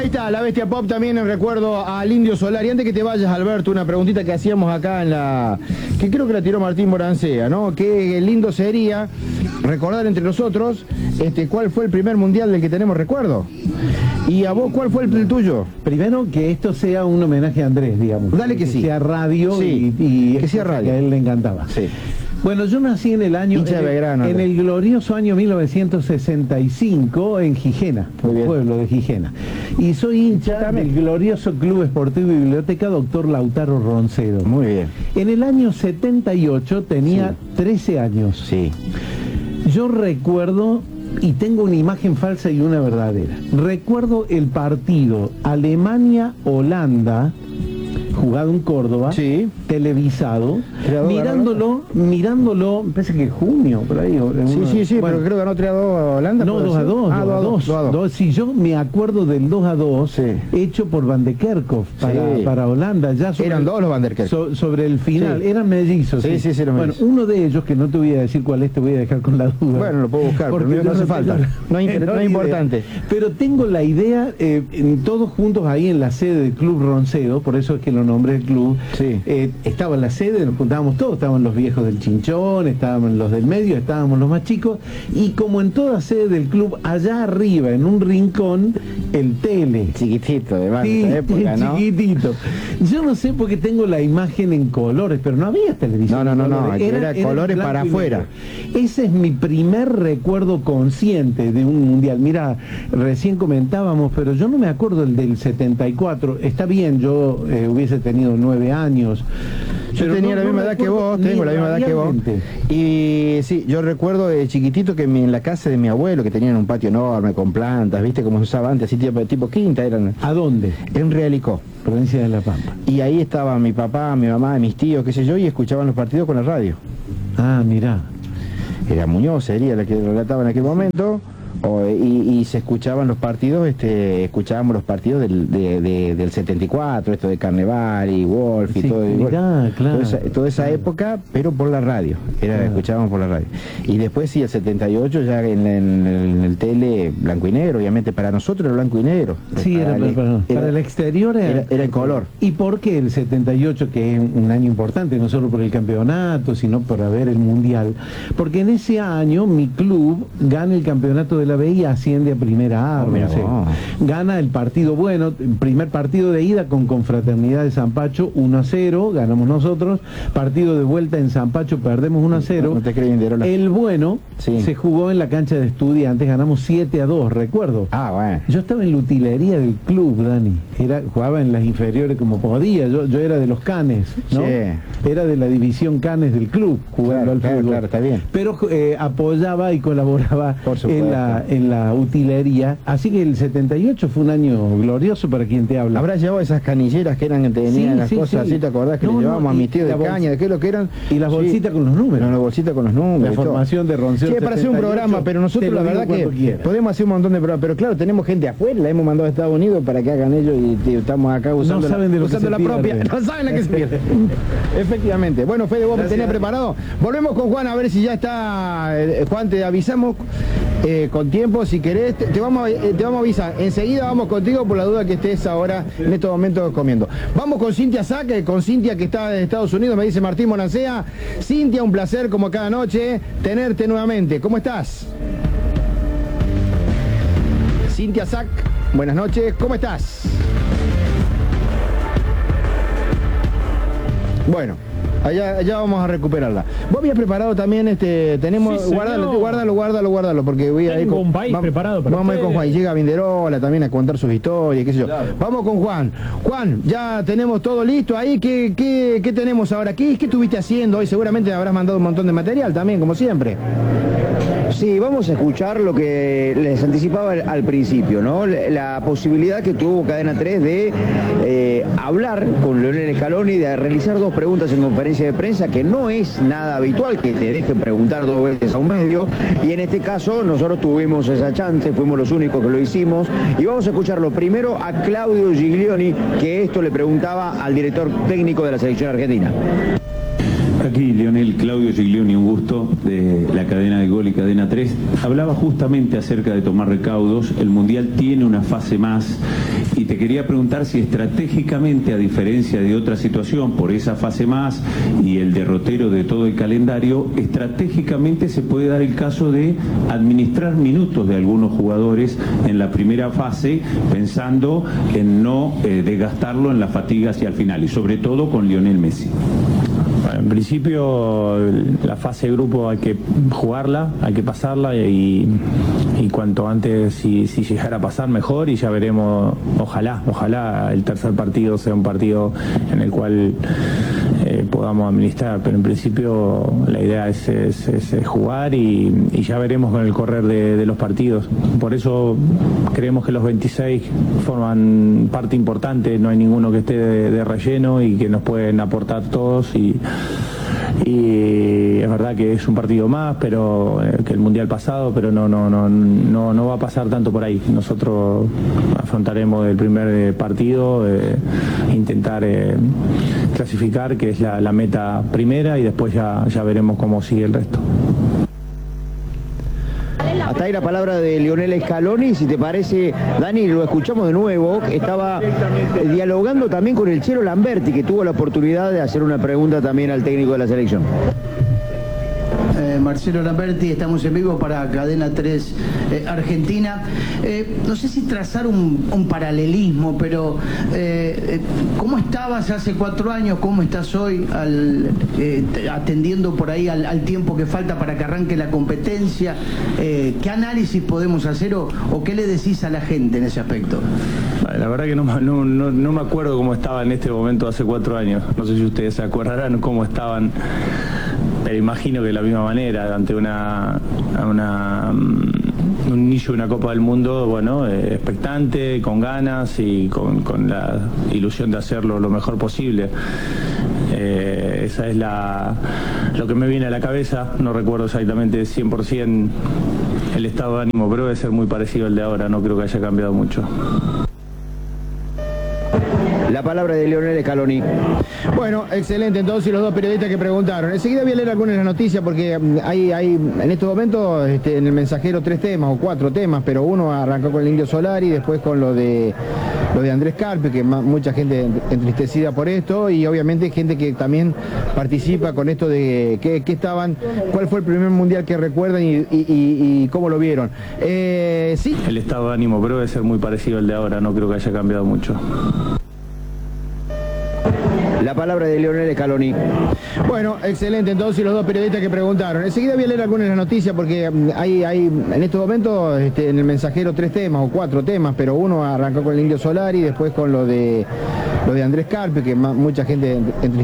está, la Bestia Pop también en recuerdo al Indio Solari. Antes que te vayas, Alberto, una preguntita que hacíamos acá en la... que creo que la tiró Martín Morancea, ¿no? Qué lindo sería recordar entre nosotros cuál fue el primer mundial del que tenemos recuerdo. ¿Y a vos cuál fue el tuyo? Primero, que esto sea un homenaje a Andrés, digamos. Dale que sí. Que sea radio, sí, y que sea radio. Que a él le encantaba. Sí. Bueno, yo nací en el año, en el glorioso año 1965 en Gijena, pueblo de Gijena. Y soy hincha del glorioso Club Esportivo y Biblioteca Dr. Lautaro Roncedo. Muy bien. En el año 78 tenía 13 años. Sí. Yo recuerdo, y tengo una imagen falsa y una verdadera, recuerdo el partido Alemania-Holanda, jugado en Córdoba, sí, televisado, mirándolo, parece que junio, por ahí. Sí, bueno, pero creo que ganó 3-2 a Holanda. No, 2-2. Ah, 2-2. Sí, yo me acuerdo del 2-2, sí, hecho por Van de Kerkhoff para Holanda. Ya eran dos los Van der Kerkhoff. Sobre el final, sí, eran mellizos. Sí, sí, bueno, uno de ellos, que no te voy a decir cuál es, te voy a dejar con la duda. Bueno, lo puedo buscar, porque no hace falta. No es importante. Pero tengo la idea, todos juntos ahí en la sede del Club Roncedo, por eso es que lo nombré el club. Sí. Estaba en la sede, nos juntábamos todos, estaban los viejos del Chinchón, estaban los del medio, estábamos los más chicos, y como en toda sede del club, allá arriba, en un rincón, el tele. Chiquitito, de esa época, ¿no? Chiquitito. Yo no sé por qué tengo la imagen en colores, pero no había televisión. No, era colores para afuera. Ese es mi primer recuerdo consciente de un mundial. Mira, recién comentábamos, pero yo no me acuerdo el del 74. Está bien, yo hubiese tenido 9 años. Yo tenía la misma edad que vos, tengo la misma edad que vos. Y sí, yo recuerdo de chiquitito que en la casa de mi abuelo, que tenían un patio enorme con plantas, ¿viste? Como se usaba antes, así tipo quinta eran. ¿A dónde? En Realicó, provincia de La Pampa. Y ahí estaba mi papá, mi mamá, mis tíos, qué sé yo, y escuchaban los partidos con la radio. Ah, mirá. Era Muñoz, sería la que relataba en aquel momento. Y se escuchaban los partidos, escuchábamos los partidos del 74, esto de Carneval y Wolf y todo, claro, toda esa época, pero por la radio, escuchábamos por la radio. Y después sí, el 78 ya en el tele blanco y negro, obviamente para nosotros era blanco y negro. Sí, para el exterior era el color. ¿Y por qué el 78, que es un año importante, no solo por el campeonato, sino por haber el mundial? Porque en ese año mi club gana el campeonato de la B y asciende a primera A. Gana el partido bueno, el primer partido de ida con Confraternidad de San Pacho, 1-0, ganamos nosotros. Partido de vuelta en San Pacho, perdemos 1-0. No te creí, el bueno se jugó en la cancha de Estudiantes, ganamos 7-2, recuerdo. Ah, bueno. Yo estaba en la utilería del club, Dani. Jugaba en las inferiores como podía. Yo era de los canes, ¿no? Sí. Era de la división canes del club, jugando al fútbol. Claro, está bien. Pero apoyaba y colaboraba en la utilería, así que el 78 fue un año glorioso para quien te habla. Habrás llevado esas canilleras que eran, que tenían las cosas así, ¿te acordás que le llevábamos a mis tíos de caña, de qué es lo que eran? Y las bolsitas con los números. La bolsita con los números. La formación de Roncero. Sí, para hacer un programa, pero nosotros la verdad que podemos hacer un montón de programas, pero claro, tenemos gente afuera, la hemos mandado a Estados Unidos para que hagan ellos y estamos acá usando la propia, no saben a qué se pierde. Efectivamente. Bueno, Fede, vos me tenés preparado. Volvemos con Juan a ver si ya está. Juan, te avisamos con tiempo, si querés, te vamos a avisar. Enseguida vamos contigo por la duda que estés ahora en estos momentos comiendo. Vamos con Cintia Sack, con Cintia que está en Estados Unidos, me dice Martín Morancea. Cintia, un placer como cada noche tenerte nuevamente. ¿Cómo estás? Cintia Sack, buenas noches, ¿cómo estás? Bueno, allá vamos a recuperarla. Vos habías preparado también, tenemos, sí, guárdalo, porque voy a ir con... Vamos a ir con Juan, y llega Vinderola también a contar sus historias, qué sé yo. Claro. Vamos con Juan. Juan, ya tenemos todo listo ahí, ¿qué tenemos ahora? ¿Qué estuviste haciendo hoy? Seguramente habrás mandado un montón de material también, como siempre. Sí, vamos a escuchar lo que les anticipaba al principio, ¿no? La posibilidad que tuvo Cadena 3 de hablar con Leonel Scaloni, de realizar 2 preguntas en conferencia de prensa, que no es nada habitual que te dejen preguntar 2 veces a un medio, y en este caso nosotros tuvimos esa chance, fuimos los únicos que lo hicimos, y vamos a escucharlo primero a Claudio Giglioni, que esto le preguntaba al director técnico de la selección argentina. Aquí Lionel, Claudio Giglioni, un gusto, de la cadena de Gol y Cadena 3. Hablaba justamente acerca de tomar recaudos. El Mundial tiene una fase más y te quería preguntar si estratégicamente, a diferencia de otra situación, por esa fase más y el derrotero de todo el calendario, estratégicamente se puede dar el caso de administrar minutos de algunos jugadores en la primera fase, pensando en no desgastarlo en la fatiga hacia el final, y sobre todo con Lionel Messi. En principio la fase de grupo hay que jugarla, hay que pasarla y cuanto antes si llegara a pasar mejor, y ya veremos, ojalá el tercer partido sea un partido en el cual podamos administrar, pero en principio la idea es jugar y ya veremos con el correr de los partidos. Por eso creemos que los 26 forman parte importante, no hay ninguno que esté de relleno y que nos pueden aportar todos, y es verdad que es un partido más pero que el Mundial pasado, pero no va a pasar tanto por ahí. Nosotros afrontaremos el primer partido, intentar clasificar, que es la meta primera, y después ya veremos cómo sigue el resto. Hasta ahí la palabra de Lionel Scaloni. Si te parece, Dani, lo escuchamos de nuevo. Estaba dialogando también con el Chelo Lamberti, que tuvo la oportunidad de hacer una pregunta también al técnico de la selección. Marcelo Lamberti, estamos en vivo para Cadena 3 Argentina. No sé si trazar un paralelismo, pero ¿cómo estabas hace 4 años? ¿Cómo estás hoy atendiendo por ahí al tiempo que falta para que arranque la competencia? ¿Qué análisis podemos hacer o qué le decís a la gente en ese aspecto? La verdad que no me acuerdo cómo estaba en este momento hace 4 años. No sé si ustedes se acordarán cómo estaban, pero imagino que de la misma manera, ante un inicio de una Copa del Mundo, bueno, expectante, con ganas y con la ilusión de hacerlo lo mejor posible. Esa es lo que me viene a la cabeza. No recuerdo exactamente 100% el estado de ánimo, pero debe ser muy parecido al de ahora, no creo que haya cambiado mucho. La palabra de Lionel Scaloni. Bueno, excelente. Entonces, los dos periodistas que preguntaron. Enseguida voy a leer algunas de las noticias, porque hay en estos momentos en el mensajero 3 temas o 4 temas, pero uno arrancó con el Indio Solari, después con lo de Andrés Carpe, que mucha gente entristecida por esto, y obviamente gente que también participa con esto de cuál fue el primer mundial que recuerdan y cómo lo vieron. Sí. El estado de ánimo, pero debe ser muy parecido al de ahora, no creo que haya cambiado mucho. La palabra de Lionel Scaloni. Bueno, excelente. Entonces, los dos periodistas que preguntaron. Enseguida voy a leer algunas de las noticias, porque hay en estos momentos en el mensajero 3 temas o 4 temas, pero uno arrancó con el Indio Solari, después con lo de Andrés Carpe, que mucha gente entristecida